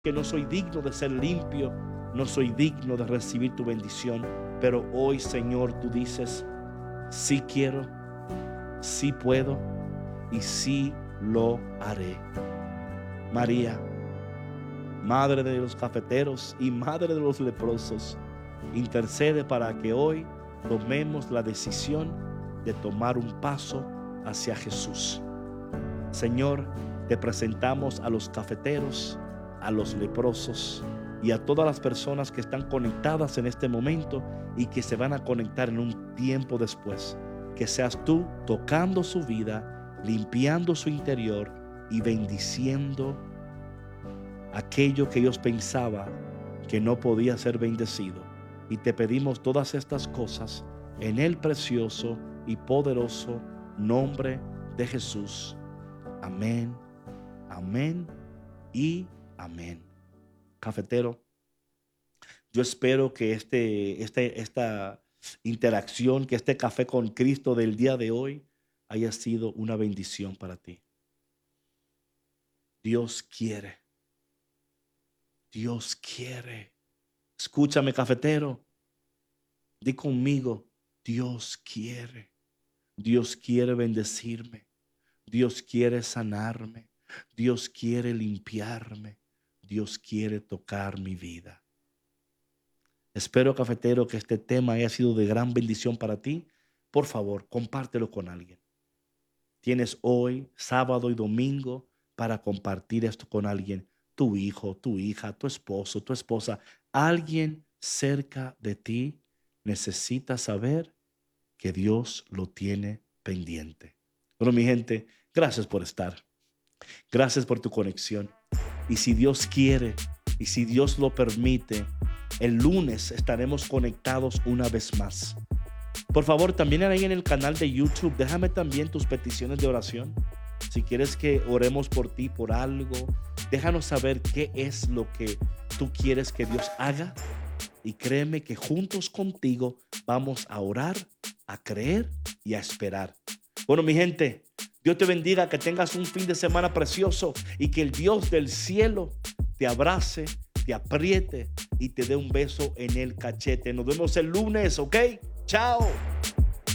que no soy digno de ser limpio, no soy digno de recibir tu bendición, pero hoy, Señor, tú dices, sí quiero, sí puedo y sí lo haré. María, madre de los cafeteros y madre de los leprosos, intercede para que hoy tomemos la decisión de tomar un paso hacia Jesús. Señor, te presentamos a los cafeteros, a los leprosos y a todas las personas que están conectadas en este momento y que se van a conectar en un tiempo después. Que seas tú tocando su vida, limpiando su interior y bendiciendo aquello que ellos pensaban que no podía ser bendecido. Y te pedimos todas estas cosas en el precioso y poderoso nombre de Jesús. Amén, amén y amén. Cafetero, yo espero que esta interacción, que este café con Cristo del día de hoy haya sido una bendición para ti. Dios quiere. Dios quiere. Escúchame, cafetero. Di conmigo, Dios quiere. Dios quiere bendecirme. Dios quiere sanarme. Dios quiere limpiarme. Dios quiere tocar mi vida. Espero, cafetero, que este tema haya sido de gran bendición para ti. Por favor, compártelo con alguien. Tienes hoy, sábado y domingo para compartir esto con alguien. Tu hijo, tu hija, tu esposo, tu esposa. Alguien cerca de ti necesita saber que Dios lo tiene pendiente. Bueno, mi gente, gracias por estar. Gracias por tu conexión. Y si Dios quiere y si Dios lo permite, el lunes estaremos conectados una vez más. Por favor, también ahí en el canal de YouTube, déjame también tus peticiones de oración. Si quieres que oremos por ti, por algo, déjanos saber qué es lo que tú quieres que Dios haga. Y créeme que juntos contigo vamos a orar, a creer y a esperar. Bueno, mi gente, Dios te bendiga, que tengas un fin de semana precioso y que el Dios del cielo te abrace, te apriete y te dé un beso en el cachete. Nos vemos el lunes, ¿ok? Chao.